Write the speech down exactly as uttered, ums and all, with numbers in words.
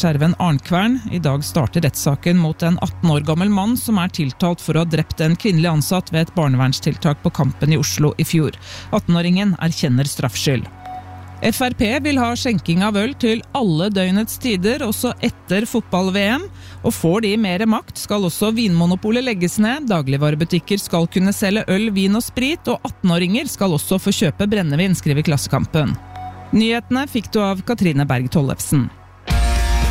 Skjerven Arnkvern. I dag starter rettssaken mot en atten år gammel mann som er tiltalt for å ha drept en kvinnelig ansatt ved et barnevernstiltak på Kampen i Oslo i fjor. atten-åringen erkjenner straffskyld. F R P vil ha skjenking av øl til alle døgnets tider, også etter fotball-V M. Og får de mer makt, skal også vinmonopolet legges ned. Dagligvarebutikker skal kunne selge øl, vin og sprit, og atten-åringer skal også få kjøpe brennevin, skriver Klassekampen. Nyhetene fikk du av Katrine Berg Tollefsen.